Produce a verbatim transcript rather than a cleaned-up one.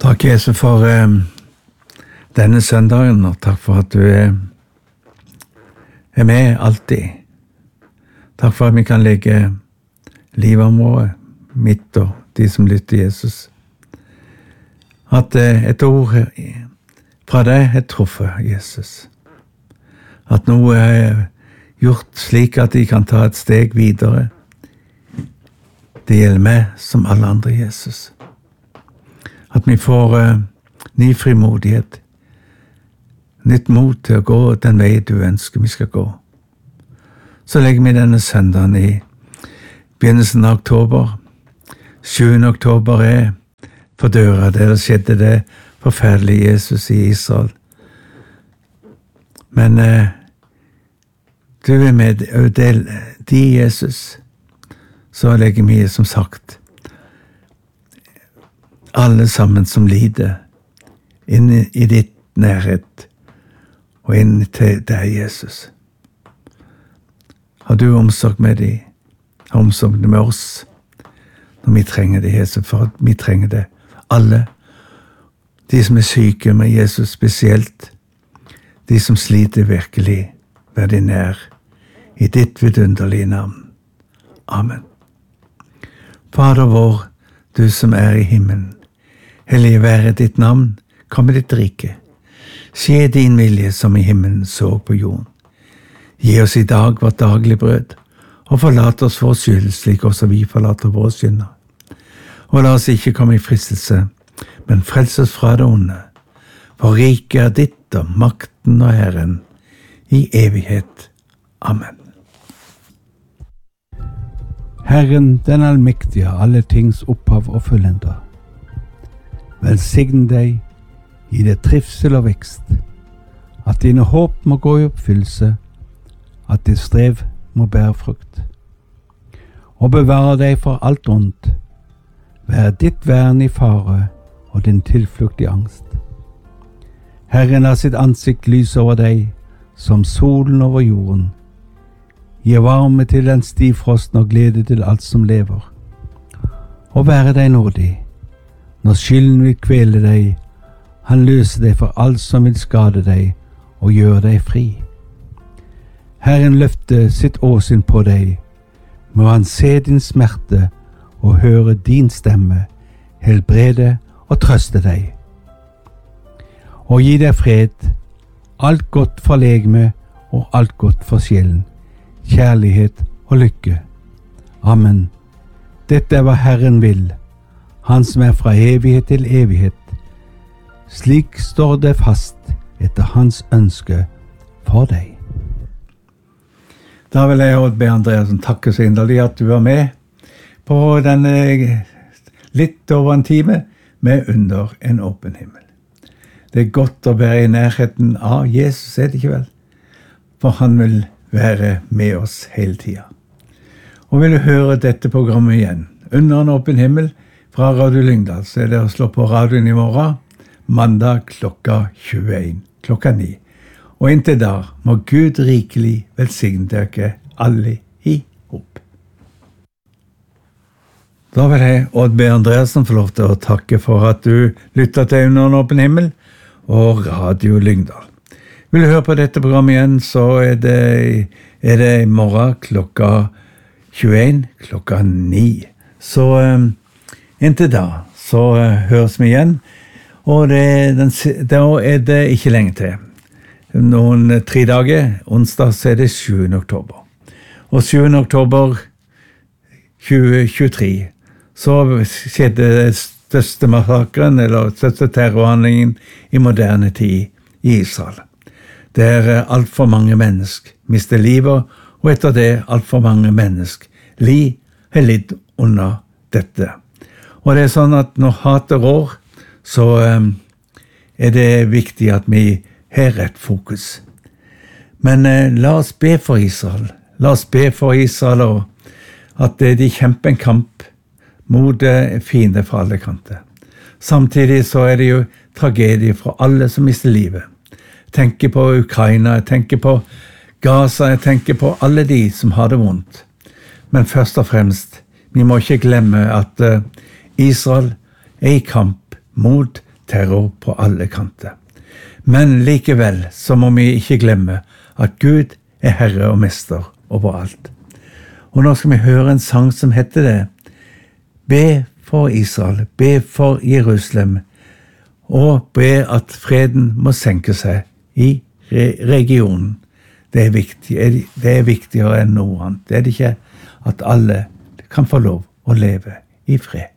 Takk, Jesus, for eh, denne søndagen, og takk for at du er, er med alltid. Takk for at vi kan legge livet vårt, mitt og de som lytter Jesus. At eh, et ord fra deg er truffet, Jesus. At noe er gjort slik at de kan ta et steg videre. Det gjelder meg som alle andre, Jesus. At vi får uh, ny frimodighet, nytt mot til å gå den vei du ønsker vi skal gå. Så legger vi denne søndagen i begynnelsen av oktober. sjuende oktober er for døra, der skjedde det forferdelige Jesus i Israel. Men uh, du er med, og del de Jesus, så legger vi som sagt alle sammen som lider, inn i ditt nærhet, og inn til deg, Jesus. Har du omsorg med dem? Har omsorg med oss? Når vi trenger det, Jesus, for vi trenger det. Alle. De som er syke med Jesus spesielt. De som sliter virkelig, vær de nær. I ditt vidunderlige navn. Amen. Fader vår, du som er i himmelen, hellige være ditt navn, kom med ditt rike. Skje din vilje som i himmelen så på jorden. Gi oss i dag vårt daglige brød, og forlat oss vår skyld, slik også vi forlater våre synder. Og la oss ikke komme i fristelse, men frels oss fra det onde. For riket er ditt, og makten og Herren, i evighet. Amen. Herren, den allmektige, alle tings opphav og fullender. Velsign deg, gi deg trivsel og vekst, at dine håp må gå i oppfyllelse, at ditt strev må bære frukt. Og bevare deg for alt ondt, vær ditt vern i fare og din tilflukt i angst. Herren har sitt ansikt lys over deg, som solen over jorden. Gi varme til den stivfrosten og glede til alt som lever. Og være deg nådig, når skylden vil kvele deg, han løser deg for alt som vil skade deg, og gjør deg fri. Herren løfter sitt åsyn på deg, må han se din smerte og høre din stemme, helbrede og trøste deg. Og gi deg fred, alt godt for legeme og alt godt for sjelen, kjærlighet og lykke. Amen. Dette er hva Herren vil, han som er fra evighet til evighet. Slik står det fast etter hans ønske for deg. Da vil jeg også be Andreasen takke så inderlig at du var med på denne litt over en time med Under en åpen himmel. Det er godt å være i nærheten av Jesus, er det ikke vel? For han vil være med oss hele tiden. Og vil du høre dette programmet igjen, Under en åpen himmel, fra Radio Lyngdal, så er det å slå på radioen i morgen, mandag klokka tjueen, klokka ni. Og inntil da må Gud rikelig velsigne dere alle i hop. Da vil jeg, Odd B. Andreasen, få lov til å takke for at du lyttet til Under en åpen himmel og Radio Lyngdal. Vil du høre på dette programmet igjen, så er det, er det i morgen klokka tjueen, klokka ni. Så um, inntil da, så uh, høres vi igjen, og det, den, da er det ikke lenge til. Noen uh, tre dager, onsdag så er det sjuende oktober. Og sjuende oktober tjue tjuetre, så skjedde det største massakren, eller største terrorhandlingen i moderne tid i Israel. Der uh, alt for mange mennesker mister livet, og etter det alt for mange mennesker li har lidd under dette. Og det er sånn at når hatet rår, så um, er det viktig at vi har rett fokus. Men uh, la oss be for Israel. La oss be for Israel, og at uh, de kjemper en kamp mot uh, fiender fra alle kanter. Samtidig så er det jo tragedie for alle som mister livet. Jeg tenker på Ukraina, jeg tenker på Gaza, jeg tenker på alle de som har det vondt. Men først og fremst, vi må ikke glemme at uh, Israel er i kamp mot terror på alle kanter. Men likevel så må vi ikke glemme at Gud er herre og mester overalt. Og nå skal vi høre en sang som heter det. Be for Israel, be for Jerusalem, og be at freden må senke seg i regionen. Det er, viktig, det er viktigere enn noe annet. Det er det ikke at alle kan få lov å leve i fred.